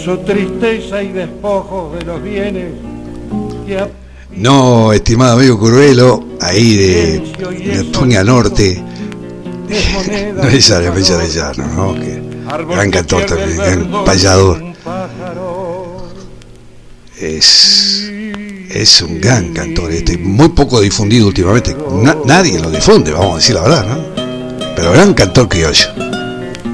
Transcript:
Su tristeza y despojo de los bienes que No, estimado amigo Curvelo, ahí de Antonia Norte, no es necesariamente Arellano, ¿no? Que gran cantor también, gran payador. Es un gran cantor, muy poco difundido últimamente. Nadie lo difunde, vamos a decir la verdad, ¿no? Pero gran cantor criollo.